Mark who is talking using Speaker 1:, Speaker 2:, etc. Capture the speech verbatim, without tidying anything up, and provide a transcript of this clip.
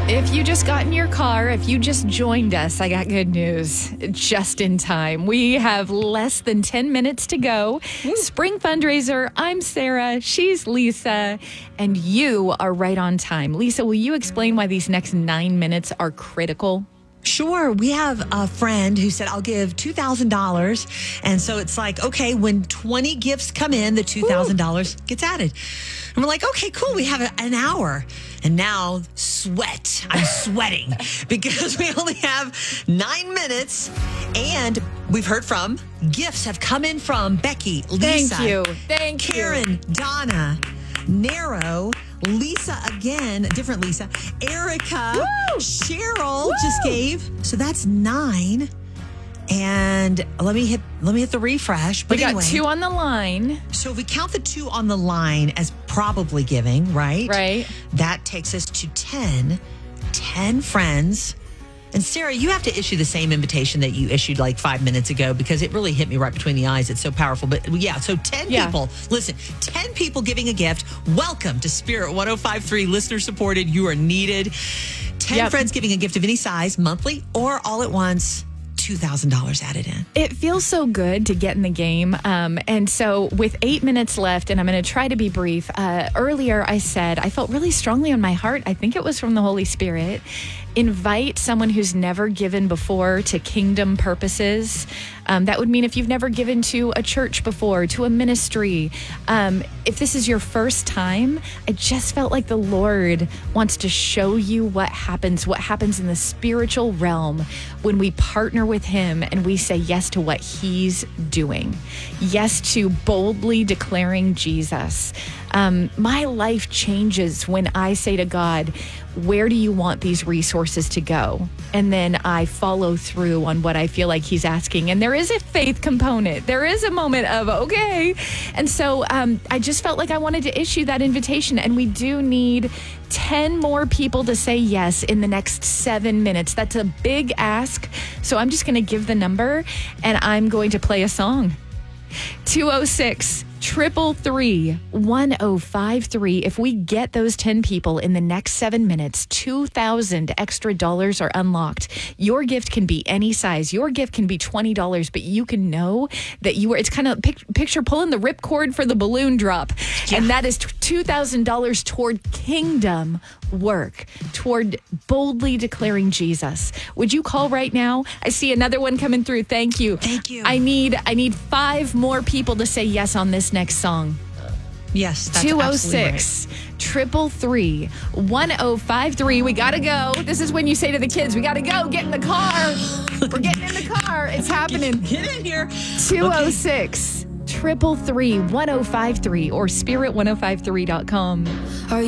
Speaker 1: If you just got in your car, if you just joined us, I got good news. Just in time. We have less than ten minutes to go. Woo. Spring fundraiser. I'm Sarah. She's Lisa. And you are right on time. Lisa, will you explain why these next nine minutes are critical?
Speaker 2: Sure. We have a friend who said, I'll give two thousand dollars. And so it's like, okay, when twenty gifts come in, the two thousand dollars Ooh. Gets added. And we're like, okay, cool. We have an hour. And now sweat. I'm sweating because we only have nine minutes. And we've heard from gifts have come in from Becky, Lisa.
Speaker 1: Thank you. Thank
Speaker 2: Karen,
Speaker 1: you.
Speaker 2: Donna, Nero, Lisa again, different Lisa, Erica,
Speaker 1: Woo!
Speaker 2: Cheryl
Speaker 1: Woo!
Speaker 2: just gave. So that's nine. And let me hit let me hit the refresh. But
Speaker 1: we got
Speaker 2: anyway,
Speaker 1: two on the line.
Speaker 2: So if we count the two on the line as probably giving, right?
Speaker 1: Right.
Speaker 2: That takes us to ten. ten friends. And Sarah, you have to issue the same invitation that you issued like five minutes ago because it really hit me right between the eyes. It's so powerful. But yeah, so ten
Speaker 1: yeah.
Speaker 2: people. Listen, ten people giving a gift. Welcome to Spirit one oh five point three. Listener supported. You are needed. ten
Speaker 1: yep.
Speaker 2: friends giving a gift of any size, monthly or all at once. two thousand dollars added in.
Speaker 1: It feels so good to get in the game. Um, and so with eight minutes left, and I'm going to try to be brief. Uh, earlier, I said I felt really strongly on my heart. I think it was from the Holy Spirit. Invite someone who's never given before to kingdom purposes. Um, that would mean if you've never given to a church before, to a ministry. Um, if this is your first time, I just felt like the Lord wants to show you what happens, what happens in the spiritual realm when we partner with Him and we say yes to what He's doing. Yes to boldly declaring Jesus. Um, my life changes when I say to God, where do you want these resources to go? And then I follow through on what I feel like He's asking. And there is a faith component. There is a moment of, okay. And so um, I just felt like I wanted to issue that invitation. And we do need ten more people to say yes in the next seven minutes. That's a big ask. So I'm just going to give the number and I'm going to play a song. two oh six Triple three, one oh five three. If we get those ten people in the next seven minutes, two thousand extra dollars are unlocked. Your gift can be any size. Your gift can be twenty dollars, but you can know that you were, it's kind of pic, picture pulling the ripcord for the balloon drop. Yeah. And that is two thousand dollars toward kingdom work, toward boldly declaring Jesus. Would you call right now? I see another one coming through. Thank you.
Speaker 2: Thank you.
Speaker 1: I need, I need five more people to say yes on this next song.
Speaker 2: Yes, that's
Speaker 1: two oh six, triple three, one oh five three. We gotta go. This is when you say to the kids, we gotta go. Get in the car. We're getting in the car. It's happening.
Speaker 2: Get in here.
Speaker 1: two oh six, triple three, one oh five three or spirit one oh five three dot com. Are you